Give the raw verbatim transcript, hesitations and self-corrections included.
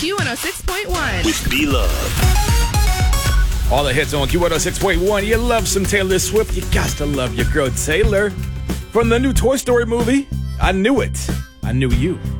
Q one oh six point one. With B-Love. All the hits on Q one oh six point one. You love some Taylor Swift. You got to love your girl Taylor. From the new Toy Story movie, I Knew It. I Knew You.